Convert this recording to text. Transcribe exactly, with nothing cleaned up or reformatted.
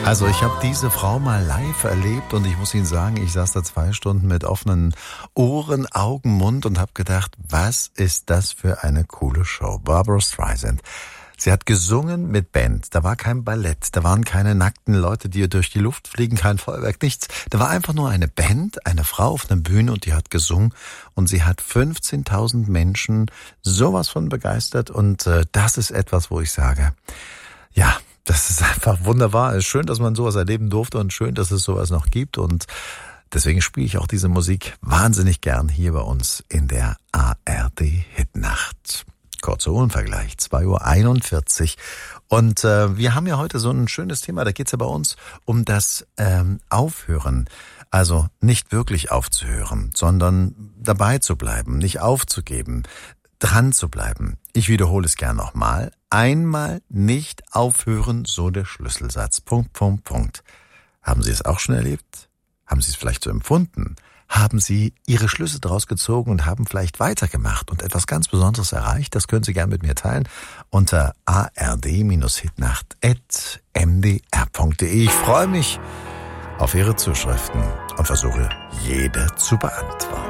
Also ich habe diese Frau mal live erlebt und ich muss Ihnen sagen, ich saß da zwei Stunden mit offenen Ohren, Augen, Mund und habe gedacht, was ist das für eine coole Show? Barbra Streisand. Sie hat gesungen mit Band, da war kein Ballett, da waren keine nackten Leute, die durch die Luft fliegen, kein Feuerwerk, nichts. Da war einfach nur eine Band, eine Frau auf einer Bühne und die hat gesungen und sie hat fünfzehntausend Menschen sowas von begeistert und äh, das ist etwas, wo ich sage, ja, das ist einfach wunderbar. Es ist schön, dass man sowas erleben durfte und schön, dass es sowas noch gibt und deswegen spiele ich auch diese Musik wahnsinnig gern hier bei uns in der A R D Hitnacht. Kurzer Uhrenvergleich, zwei Uhr einundvierzig. Und äh, wir haben ja heute so ein schönes Thema, da geht's ja bei uns um das ähm, Aufhören. Also nicht wirklich aufzuhören, sondern dabei zu bleiben, nicht aufzugeben, dran zu bleiben. Ich wiederhole es gern nochmal. Einmal nicht aufhören, so der Schlüsselsatz. Punkt, Punkt, Punkt. Haben Sie es auch schon erlebt? Haben Sie es vielleicht so empfunden? Haben Sie Ihre Schlüsse daraus gezogen und haben vielleicht weitergemacht und etwas ganz Besonderes erreicht? Das können Sie gerne mit mir teilen unter a r d hitnacht at m d r punkt d e. Ich freue mich auf Ihre Zuschriften und versuche, jede zu beantworten.